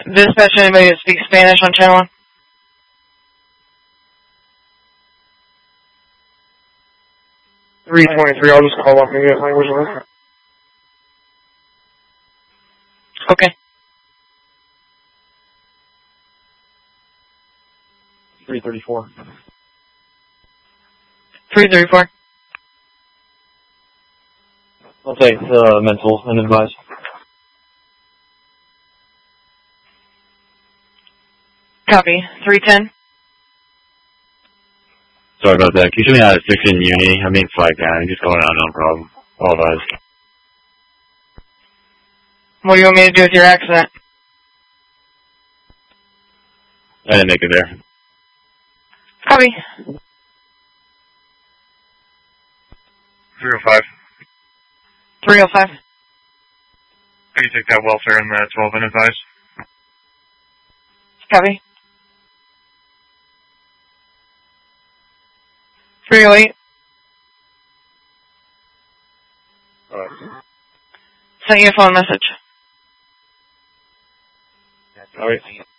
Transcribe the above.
Dispatch, anybody that speaks Spanish on channel 1? $323, I'll just call up and get language on it. Okay. 334. 334. I'll take mental and advise. Copy. 310. Sorry about that. Can you show me how to fix it in Uni? I'm being flagged down. I'm just going out, no problem. All advised. What do you want me to do with your accident? I didn't make it there. Copy. 305. 305. Can you take that welfare and the 12 and advise? Copy. 308. Send you a phone message. Alright.